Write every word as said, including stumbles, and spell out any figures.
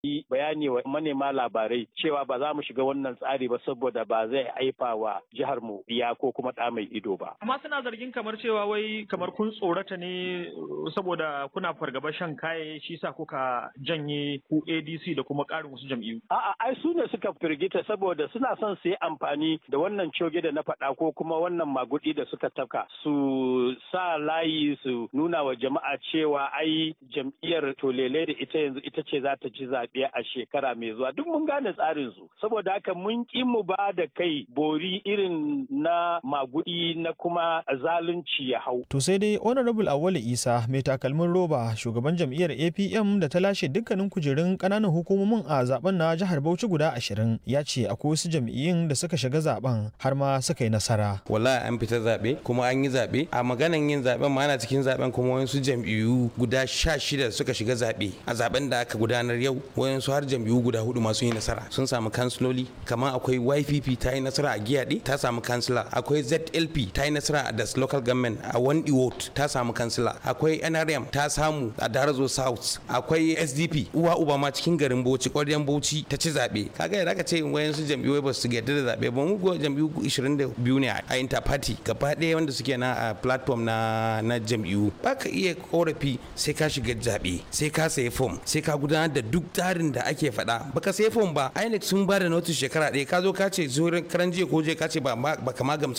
yi bayani wa manema labarai cewa ba za mu shiga wannan tsari ba saboda ba zai haifa wa jihar mu iya ko kuma ɗa mai ido ba. Amma suna zargin kamar cewa wai kamar kun tsorata ne saboda kuna fargaba shan kaye shi sa kuka janye ku A D C da kuma ƙarin wasu jam'iyyu. A'a ai su ne suka firgita saboda suna son su yi amfani da wannan coge da na faɗa ko kuma wannan magudi da suka tafka su sa layi su nuna wa jama'a cewa ai jam'iyyar tolele da ita yanzu ita ce za ta ci zaɓe a shekara mai zuwa duk mun gane tsarin su saboda haka mun ƙi mu ba da kai bori irin na magudi na kuma zalunci ya hau. To sai dai Honorable Awale Isa mai takalmin roba shugaban jam'iyyar A P M da ta lashe dukkanin kujerun ƙananan hukumomin a zaben na jihar Bauchi guda ashirin ya ce akwai wasu jam'iyyun da suka shiga zaben har ma suka yi nasara. Wallahi an fita zaɓe kuma an yi zaɓe a maganan yin zaɓen ma ana cikin zaɓen kuma wasu jam'iyyu guda sha shida suka shiga zaɓe a zaɓen da aka gudanar yau wayansu har jam'iyyu guda hudu masu yi nasara sun samu kansiloli kamar akwai Y P P ta yi nasara a Giyaɗe ta samu kansila akwai Z L P ta yi nasara a Das Local Government a Wandi Ward ta samu kansila akwai N R M ta samu a Darazo South akwai S D P uwa uba ma cikin garin Bauchi ƙwaryen Bauchi ta ci zaɓe kaga yadda aka ce wayansu jam'iyyu ba su yarda da zaɓe ba mu go jam'iyyu ishirin da biyu ne a interparty gaba ɗaya wanda suke na a platform na na jam'iyyu ba ka iya korafi sai ka shiga zaɓe sai ka sayi form sai ka gudanar da duk tsarin da ake faɗa baka sayi form ba I N E C sun ba da notice shekara ɗaya ka zo ka ce zuwa karan jiya ko je ka ce ba ba kama gamsu